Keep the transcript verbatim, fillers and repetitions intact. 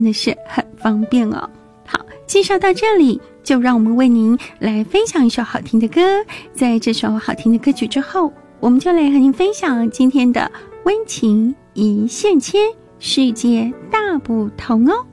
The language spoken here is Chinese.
的是很方便哦。好，介绍到这里，就让我们为您来分享一首好听的歌。在这首好听的歌曲之后，我们就来和您分享今天的温情一线牵，世界大不同哦。